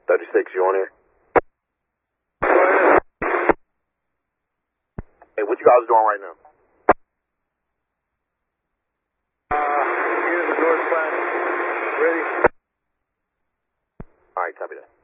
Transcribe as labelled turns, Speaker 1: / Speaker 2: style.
Speaker 1: 36, you on here? Hey, what you guys doing right now?
Speaker 2: Here's the north side. Ready?
Speaker 1: Alright, copy that.